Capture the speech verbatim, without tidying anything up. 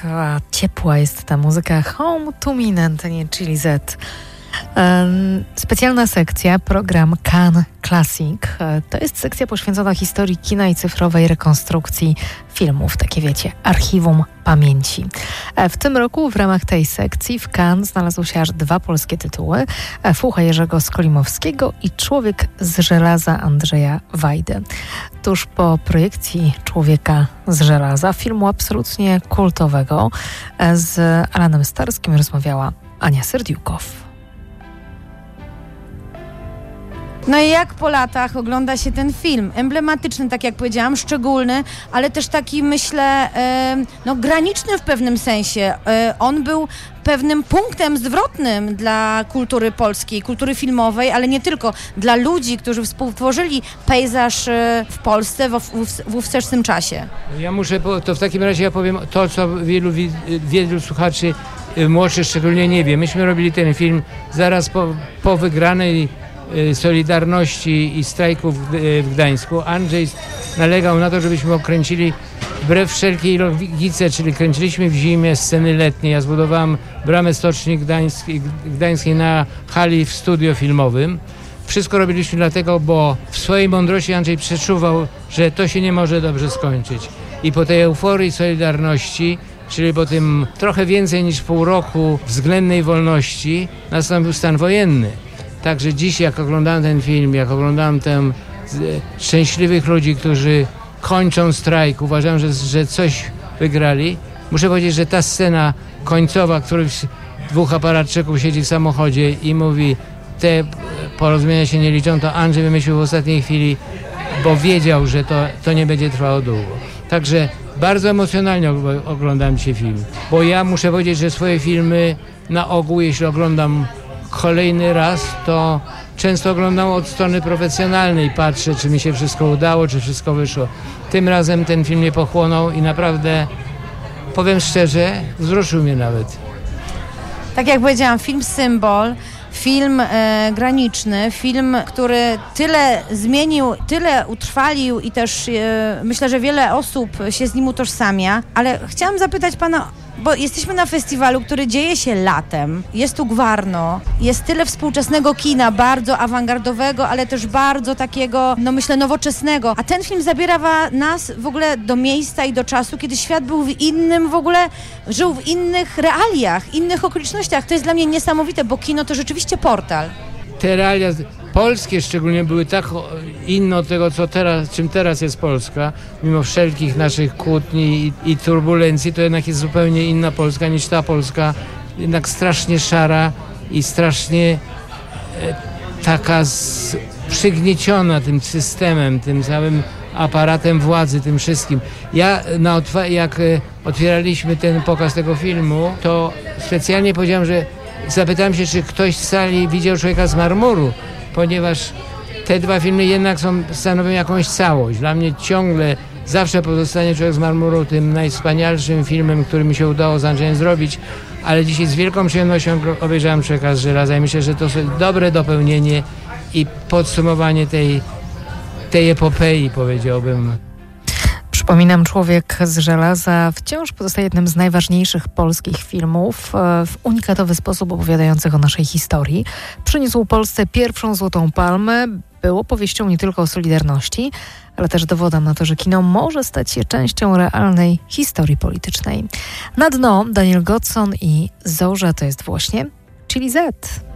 a ciepła jest ta muzyka. Home to Me, Antenie Chili Z. Specjalna sekcja, program Cannes Classic. To jest sekcja poświęcona historii kina i cyfrowej rekonstrukcji filmów. Takie wiecie, archiwum pamięci. W tym roku w ramach tej sekcji w Cannes znalazły się aż dwa polskie tytuły. Fucha Jerzego Skolimowskiego i Człowiek z żelaza Andrzeja Wajdy. Tuż po projekcji Człowieka z żelaza, filmu absolutnie kultowego, z Alanem Starskim rozmawiała Ania Serdiukow. No i jak po latach ogląda się ten film? Emblematyczny, tak jak powiedziałam, szczególny, ale też taki, myślę, e, no graniczny w pewnym sensie. E, on był pewnym punktem zwrotnym dla kultury polskiej, kultury filmowej, ale nie tylko. Dla ludzi, którzy współtworzyli pejzaż e, w Polsce w, w, w ówczesnym czasie. Ja muszę, to w takim razie ja powiem to, co wielu, wielu słuchaczy młodszych szczególnie nie wie. Myśmy robili ten film zaraz po, po wygranej Solidarności i strajków w Gdańsku. Andrzej nalegał na to, żebyśmy okręcili wbrew wszelkiej logice, czyli kręciliśmy w zimie sceny letnie. Ja zbudowałem bramę Stoczni Gdańskiej, Gdańskiej na hali w studio filmowym. Wszystko robiliśmy dlatego, bo w swojej mądrości Andrzej przeczuwał, że to się nie może dobrze skończyć. I po tej euforii Solidarności, czyli po tym trochę więcej niż pół roku względnej wolności, nastąpił stan wojenny. Także dziś, jak oglądałem ten film, jak oglądałem tam szczęśliwych ludzi, którzy kończą strajk, uważam, że, że coś wygrali. Muszę powiedzieć, że ta scena końcowa, których dwóch aparatczyków siedzi w samochodzie i mówi, te porozumienia się nie liczą, to Andrzej wymyślił w ostatniej chwili, bo wiedział, że to, to nie będzie trwało długo. Także bardzo emocjonalnie oglądam dzisiaj film, bo ja muszę powiedzieć, że swoje filmy na ogół, jeśli oglądam kolejny raz, to często oglądam od strony profesjonalnej, patrzę, czy mi się wszystko udało, czy wszystko wyszło. Tym razem ten film mnie pochłonął i naprawdę, powiem szczerze, wzruszył mnie nawet. Tak jak powiedziałam, film symbol, film e, graniczny, film, który tyle zmienił, tyle utrwalił i też e, myślę, że wiele osób się z nim utożsamia, ale chciałam zapytać pana, bo jesteśmy na festiwalu, który dzieje się latem, jest tu Gwarno, jest tyle współczesnego kina, bardzo awangardowego, ale też bardzo takiego, no myślę, nowoczesnego, a ten film zabiera wa- nas w ogóle do miejsca i do czasu, kiedy świat był w innym w ogóle, żył w innych realiach, innych okolicznościach. To jest dla mnie niesamowite, bo kino to rzeczywiście portal. Te realia polskie szczególnie były tak inne od tego, co teraz, czym teraz jest Polska. Mimo wszelkich naszych kłótni i, i turbulencji, to jednak jest zupełnie inna Polska niż ta Polska. Jednak strasznie szara i strasznie e, taka z, przygnieciona tym systemem, tym całym aparatem władzy, tym wszystkim. Ja na otwa- jak e, otwieraliśmy ten pokaz tego filmu, to specjalnie powiedziałem, że zapytałem się, czy ktoś z sali widział Człowieka z marmuru, ponieważ te dwa filmy jednak są, stanowią jakąś całość. Dla mnie ciągle, zawsze pozostanie Człowiek z marmuru tym najwspanialszym filmem, który mi się udało z Andrzejem zrobić, ale dzisiaj z wielką przyjemnością obejrzałem Człowieka z żelaza i myślę, że to jest dobre dopełnienie i podsumowanie tej, tej epopei, powiedziałbym. Przypominam, Człowiek z żelaza wciąż pozostaje jednym z najważniejszych polskich filmów w unikatowy sposób opowiadających o naszej historii. Przyniósł Polsce pierwszą Złotą Palmę, był opowieścią nie tylko o Solidarności, ale też dowodem na to, że kino może stać się częścią realnej historii politycznej. Na dno Daniel Godson i Zorza to jest właśnie Chili Z.